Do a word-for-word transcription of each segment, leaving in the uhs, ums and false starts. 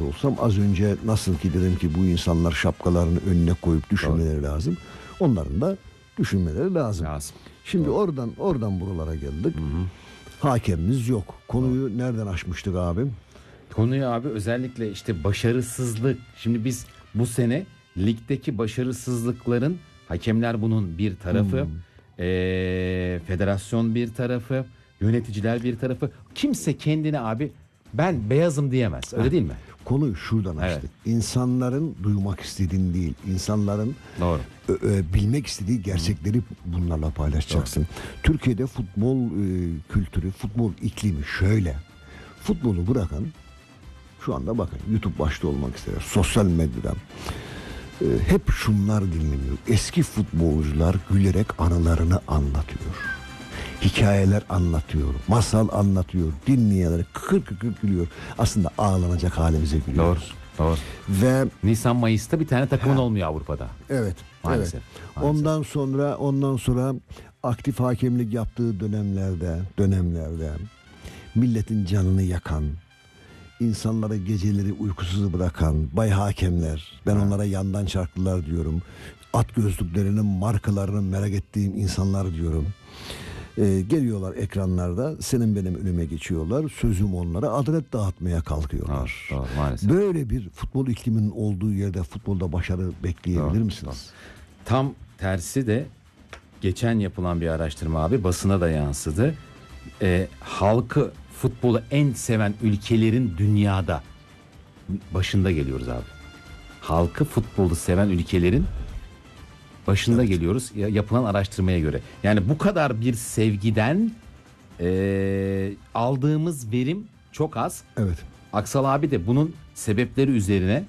yerde olsam az önce nasıl ki dedim ki bu insanlar şapkalarını önüne koyup düşünmeleri Doğru. lazım. Onların da düşünmeleri lazım. lazım. Şimdi Doğru. oradan oradan buralara geldik. Hı hı. Hakemimiz yok. Konuyu Doğru. nereden açmıştık abim? Konuyu abi özellikle işte başarısızlık. Şimdi biz bu sene ligdeki başarısızlıkların hakemler bunun bir tarafı, hmm. e, federasyon bir tarafı, yöneticiler bir tarafı. Kimse kendine abi ben beyazım diyemez. Öyle ha. değil mi? Konuyu şuradan açtık. Evet. İnsanların duymak istediğin değil, insanların Doğru. Ö, ö, bilmek istediği gerçekleri Hı. bunlarla paylaşacaksın. Doğru. Türkiye'de futbol e, kültürü, futbol iklimi şöyle. Futbolu bırakın. Şu anda bakın YouTube başta olmak üzere sosyal medyadan e, hep şunlar dinleniyor. Eski futbolcular gülerek anılarını anlatıyor. Hikayeler anlatıyor. Masal anlatıyor. Dinleyenler kıkır kıkır gülüyor. Aslında ağlanacak halimize gülüyoruz. Doğru. Doğru. Ve Nisan Mayıs'ta bir tane takımın ha, olmuyor Avrupa'da. Evet. Maalesef. Evet. Maalesef. Ondan sonra ondan sonra aktif hakemlik yaptığı dönemlerde dönemlerde milletin canını yakan, İnsanları geceleri uykusuz bırakan bay hakemler, ben ha. onlara yandan çarklılar diyorum. At gözlüklerinin markalarını merak ettiğim insanlar diyorum. Ee, geliyorlar ekranlarda, senin benim önüme geçiyorlar. Sözüm onlara adalet dağıtmaya kalkıyorlar. Doğru, doğru, maalesef. Böyle bir futbol ikliminin olduğu yerde futbolda başarı bekleyebilir doğru, misiniz? Doğru. Tam tersi de geçen yapılan bir araştırma abi basına da yansıdı. Ee, halkı futbolu en seven ülkelerin dünyada başında geliyoruz abi. Halkı futbolu seven ülkelerin başında evet. geliyoruz yapılan araştırmaya göre. Yani bu kadar bir sevgiden e, aldığımız verim çok az. Evet. Aksal abi de bunun sebepleri üzerine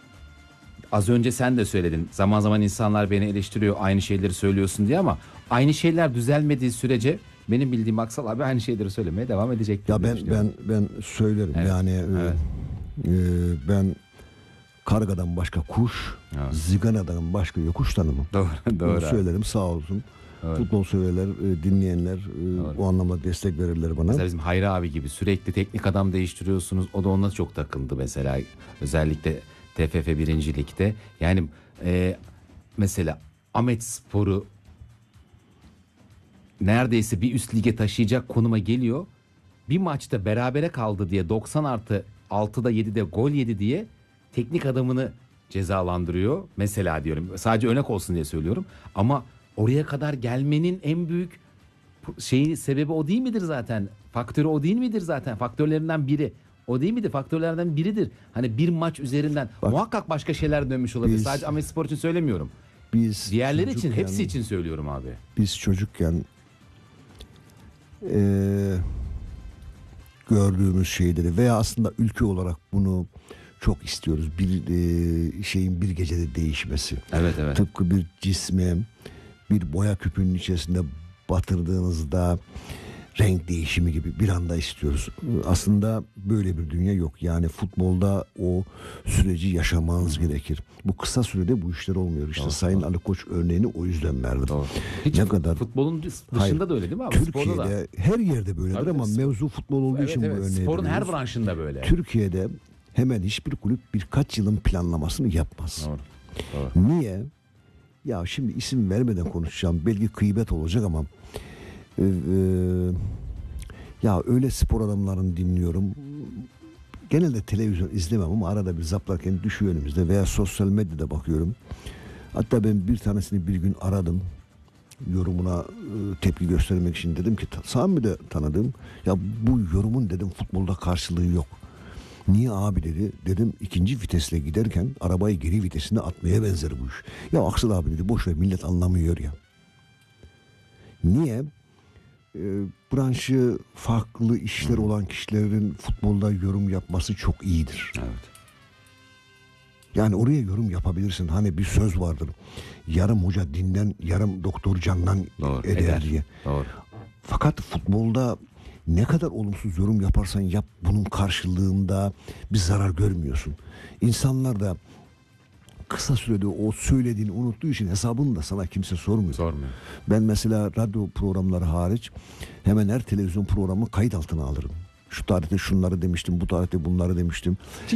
az önce sen de söyledin. Zaman zaman insanlar beni eleştiriyor aynı şeyleri söylüyorsun diye ama aynı şeyler düzelmediği sürece benim bildiğim Aksal abi aynı şeyleri söylemeye devam edecek. Ya ben ben ben söylerim evet. yani evet. E, e, ben kargadan başka kuş, evet. ziganadan başka yokuş tanımam. Doğru, doğru. Söylerim sağ olsun. Evet. Futbol severler, e, dinleyenler e, o anlamda destek verirler bana. Mesela bizim Hayri abi gibi sürekli teknik adam değiştiriyorsunuz. O da ona çok takıldı mesela. Özellikle T F F birinci Lig'de. Yani e, mesela Ahmetspor'u neredeyse bir üst lige taşıyacak konuma geliyor. Bir maçta berabere kaldı diye doksan artı altıda yedide gol yedi diye teknik adamını cezalandırıyor. Mesela diyorum sadece örnek olsun diye söylüyorum. Ama oraya kadar gelmenin en büyük şeyi sebebi o değil midir zaten? Faktörü o değil midir zaten? Faktörlerinden biri. O değil midir? Faktörlerden biridir. Hani bir maç üzerinden bak, muhakkak başka şeyler dönmüş olabilir. Biz, sadece Ahmetspor için söylemiyorum. Biz diğerleri için hepsi için söylüyorum abi. Biz çocukken Ee, gördüğümüz şeyleri veya aslında ülke olarak bunu çok istiyoruz. Bir e, şeyin bir gecede değişmesi. Evet evet. Tıpkı bir cisme bir boya küpünün içerisinde batırdığınızda renk değişimi gibi bir anda istiyoruz. Aslında böyle bir dünya yok. Yani futbolda o süreci yaşamanız gerekir. Bu kısa sürede bu işler olmuyor. İşte doğru, Sayın doğru. Ali Koç örneğini o yüzden verdim. Doğru. Hiç ne kadar futbolun dışında hayır, da öyle değil mi abi? Türkiye'de her yerde böyledir tabii ama spor. Mevzu futbol olduğu evet, için evet. bu örneği sporun her branşında böyle. Türkiye'de hemen hiçbir kulüp birkaç yılın planlamasını yapmaz. Doğru. Doğru. Niye? Ya şimdi isim vermeden konuşacağım. Belki kıybet olacak ama Ee, ya öyle spor adamlarını dinliyorum. Genelde televizyon izlemem ama arada bir zaplarken düşüyor önümüzde veya sosyal medyada bakıyorum. Hatta ben bir tanesini bir gün aradım. Yorumuna e, tepki göstermek için dedim ki Sami de tanıdım. Ya bu yorumun dedim futbolda karşılığı yok. Niye abi dedi. Dedim ikinci vitesle giderken arabayı geri vitesine atmaya benzer bu iş. Ya Aksel abi dedi boş ver millet anlamıyor ya. Niye? E, branşı farklı işler olan kişilerin futbolda yorum yapması çok iyidir. Evet. Yani oraya yorum yapabilirsin. Hani bir söz vardır. Yarım hoca dinden, yarım doktor candan doğru, eder, eder diye. Doğru. Fakat futbolda ne kadar olumsuz yorum yaparsan yap bunun karşılığında bir zarar görmüyorsun. İnsanlar da kısa sürede o söylediğini unuttuğu için hesabını da sana kimse sormuyor. Sormuyor. Ben mesela radyo programları hariç hemen her televizyon programı kayıt altına alırım. Şu tarihte şunları demiştim, bu tarihte bunları demiştim.